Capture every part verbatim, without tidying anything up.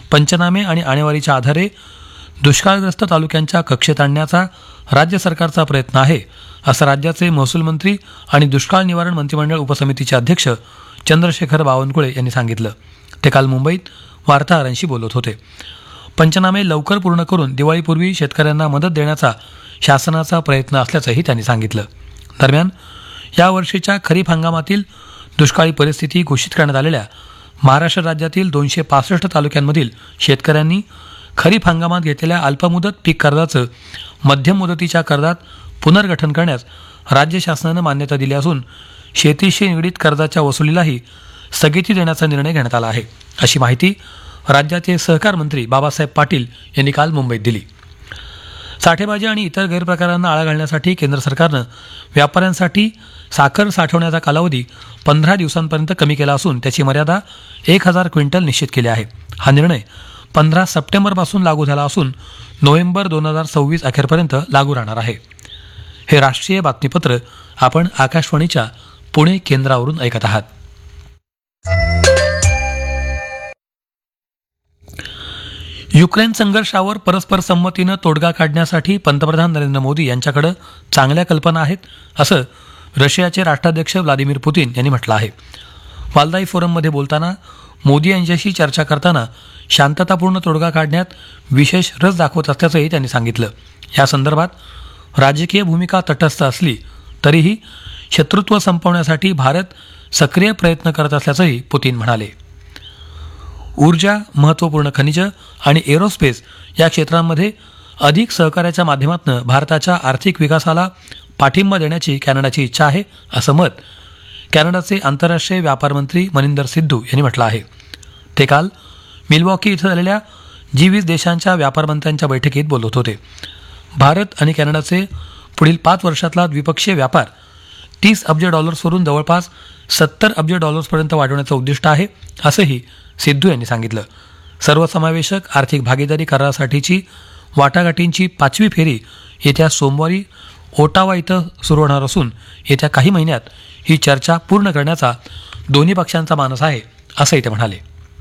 पंचनामे आणि आणेवारीच्या आधारे दुष्काळग्रस्त तालुक्यांच्या कक्षेत आणण्याचा राज्य सरकारचा प्रयत्न आहे, असं राज्याचे महसूल मंत्री आणि दुष्काळ निवारण मंत्रिमंडळ उपसमितीचे अध्यक्ष चंद्रशेखर बावनकुळे यांनी सांगितलं. ते काल मुंबईत वार्ताहरांशी बोलत होते. पंचनामे लवकर पूर्ण करून दिवाळीपूर्वी शेतकऱ्यांना मदत देण्याचा शासनाचा प्रयत्न असल्याचंही त्यांनी सांगितलं. दरम्यान यावर्षीच्या खरीप हंगामातील दुष्काळी परिस्थिती घोषित करण्यात आलेल्या महाराष्ट्र राज्यातील दोनशे पासष्ट तालुक्यांमधील शेतकऱ्यांनी खरीप हंगामात घेतलेल्या अल्पमुदत पीक कर्जाचं मध्यम मुदतीच्या कर्जात पुनर्गठन करण्यास राज्य शासनानं मान्यता दिली असून शेतीशी निगडीत कर्जाच्या वसुलीलाही स्थगिती देण्याचा निर्णय घेण्यात आला आहे, अशी माहिती राज्याचे सहकार मंत्री बाबासाहेब पाटील यांनी काल मुंबईत दिली. साठेबाजी आणि इतर गैरप्रकारांना आळा घालण्यासाठी केंद्र सरकारनं व्यापाऱ्यांसाठी साखर साठवण्याचा कालावधी पंधरा दिवसांपर्यंत कमी केला असून त्याची मर्यादा एक हजार क्विंटल निश्चित केली आहे. हा निर्णय पंधरा सप्टेंबरपासून लागू झाला असून नोव्हेंबर दोन हजार सव्वीस अखेरपर्यंत लागू राहणार आहे. हे राष्ट्रीय बातमीपत्र आपण आकाशवाणीच्या पुणे केंद्रावरून ऐकत आहात. युक्रेन संघर्षावर परस्पर संमतीनं तोडगा काढण्यासाठी पंतप्रधान नरेंद्र मोदी यांच्याकडे चांगल्या कल्पना आहेत, असं रशियाचे राष्ट्राध्यक्ष व्लादिमीर पुतीन यांनी म्हटलं आहे. वाल्दाई फोरममध्ये बोलताना मोदी यांच्याशी चर्चा करताना शांततापूर्ण तोडगा काढण्यात विशेष रस दाखवत असल्याचंही त्यांनी सांगितलं. या संदर्भात राजकीय भूमिका तटस्थ असली तरीही शत्रुत्व संपवण्यासाठी भारत सक्रिय प्रयत्न करत असल्याचंही पुतीन म्हणाले. ऊर्जा, महत्त्वपूर्ण खनिजं आणि एरोस्पेस या क्षेत्रांमध्ये अधिक सहकार्याच्या माध्यमातून भारताच्या आर्थिक विकासाला पाठिंबा देण्याची कॅनडाची इच्छा आहे, असं मत कॅनडाचे आंतरराष्ट्रीय व्यापार मंत्री मनिंदर सिद्धू यांनी म्हटलं आहे. ते काल मिल्वॉकी इथं झालेल्या जी वीस देशांच्या व्यापार मंत्र्यांच्या बैठकीत बोलत होते. भारत आणि कॅनडाचे पुढील पाच वर्षातला द्विपक्षीय व्यापार तीस अब्ज डॉलर्सवरून जवळपास सत्तर अब्ज डॉलर्सपर्यंत वाढवण्याचं उद्दिष्ट आहे, असंही सिद्धू यांनी सांगितलं. सर्वसमावेशक आर्थिक भागीदारी करारासाठीची वाटाघाटींची पाचवी फेरी येत्या सोमवारी ओटावा इथं सुरू होणार असून येत्या काही महिन्यात ही चर्चा पूर्ण करण्याचा दोन्ही पक्षांचा मानस आहे, असंही ते म्हणाले.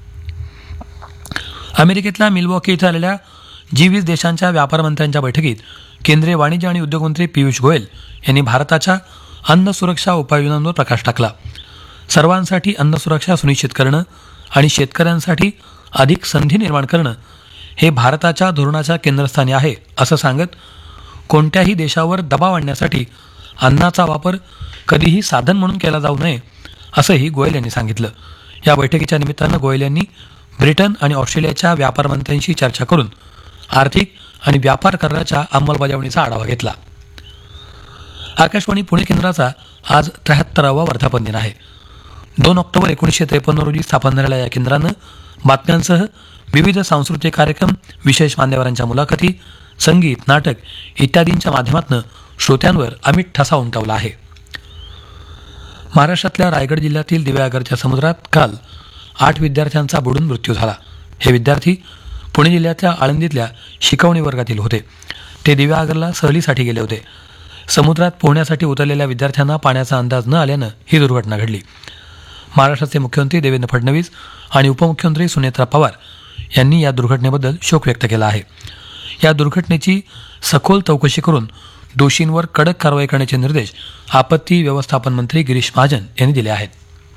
अमेरिकेतल्या मिल्वॉकी इथं आलेल्या जी वीस देशांच्या व्यापार मंत्र्यांच्या बैठकीत केंद्रीय वाणिज्य आणि उद्योग मंत्री पियुष गोयल यांनी भारताच्या अन्न सुरक्षा उपाययोजनांवर प्रकाश टाकला. सर्वांसाठी अन्न सुरक्षा सुनिश्चित करणं आणि शेतकऱ्यांसाठी अधिक संधी निर्माण करणं हे भारताच्या धोरणाच्या केंद्रस्थानी आहे, असं सांगत कोणत्याही देशावर दबाव आणण्यासाठी अन्नाचा वापर कधीही साधन म्हणून केला जाऊ नये, असंही गोयल यांनी सांगितलं. या बैठकीच्या निमित्तानं गोयल यांनी ब्रिटन आणि ऑस्ट्रेलियाच्या व्यापार मंत्र्यांशी चर्चा करून आर्थिक आणि व्यापार कराराच्या अंमलबजावणीचा आढावा घेतला. आकाशवाणी पुणे केंद्राचा आज त्र्याहत्तरावा वर्धापन दिन आहे. दोन ऑक्टोबर एकोणीसशे त्रेपन्न रोजी स्थापन झालेल्या या केंद्रानं बातम्यांसह विविध सांस्कृतिक कार्यक्रम, विशेष मान्यवरांच्या मुलाखती, संगीत, नाटक इत्यादींच्या माध्यमातून श्रोत्यांवर अमिट ठसा उमटवला आहे. महाराष्ट्रातल्या रायगड जिल्ह्यातील दिव्यागरच्या समुद्रात काल आठ विद्यार्थ्यांचा बुडून मृत्यू झाला. हे विद्यार्थी पुणे जिल्ह्यातल्या आळंदीतल्या शिकवणी वर्गातील होते. ते दिव्यागरला सहलीसाठी गेले होते. समुद्रात पोहण्यासाठी उतरलेल्या विद्यार्थ्यांना पाण्याचा अंदाज न आल्यानं ही दुर्घटना घडली. महाराष्ट्राचे मुख्यमंत्री देवेंद्र फडणवीस आणि उपमुख्यमंत्री सुनेत्रा पवार यांनी या दुर्घटनेबद्दल शोक व्यक्त केला आहे. या दुर्घटनेची सखोल चौकशी करून दोषींवर कडक कारवाई करण्याचे निर्देश आपत्ती व्यवस्थापन मंत्री गिरीश महाजन यांनी दिले आहेत.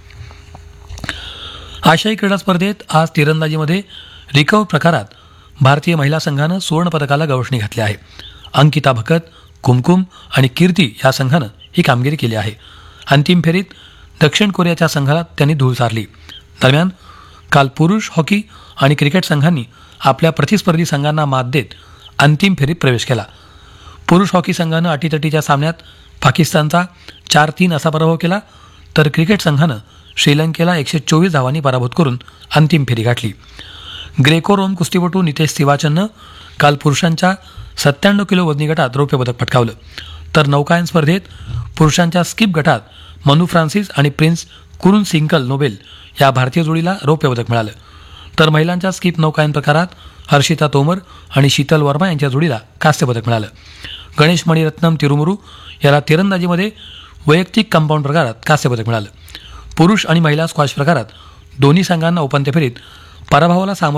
आशियाई क्रीडा स्पर्धेत आज तिरंदाजीमध्ये रिकर्व्ह प्रकारात भारतीय महिला संघानं सुवर्णपदकाला गवसणी घातली आहे. अंकिता भकत, कुमकुम आणि कीर्ती या संघानं ही कामगिरी केली आहे. अंतिम फेरीत दक्षिण कोरियाच्या संघाला त्यांनी धूळ सारली. दरम्यान काल पुरुष हॉकी आणि क्रिकेट संघांनी आपल्या प्रतिस्पर्धी संघांना मात देत अंतिम फेरीत प्रवेश केला. पुरुष हॉकी संघानं अटीतटीच्या सामन्यात पाकिस्तानचा चार तीन असा पराभव केला, तर क्रिकेट संघानं श्रीलंकेला एकशे चोवीस धावांनी पराभूत करून अंतिम फेरी गाठली. ग्रेको रोम कुस्तीपटू नितेश तिवाचननं काल पुरुषांच्या सत्त्याण्णव किलो वजनी गटात रौप्य पदक पटकावलं, तर नौकायन स्पर्धेत पुरुषांच्या स्किप गटात मनु फ्रान्सिस आणि प्रिन्स कुरुन सिंकल नोबेल या भारतीय जोडीला रौप्य पदक मिळालं, तर महिलांच्या स्किप नौकायन प्रकारात हर्षिता तोमर आणि शीतल वर्मा यांच्या जोडीला कांस्य पदक मिळालं. गणेश मणिरत्नम तिरुमुरू याला तिरंदाजीमध्ये वैयक्तिक कंपाऊंड प्रकारात कांस्य पदक मिळालं. पुरुष आणि महिला स्क्वॉश प्रकारात दोन्ही संघांना उपांत्य फेरीत पराभवाला सामोरं